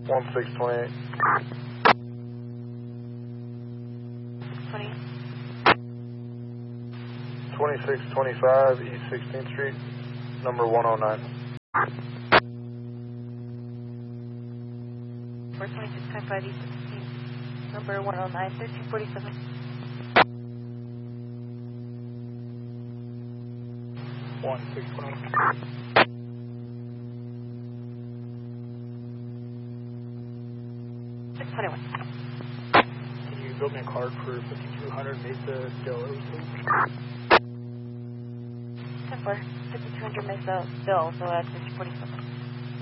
1628. 20. 2625 East 16th Street, number 109. 2625 East 16th, number 109, 1347. 1620. 621. Can you build me a card for 5200 Mesa Del Rey, please? 10-4, 5200 Mesa Bill, so that's 47.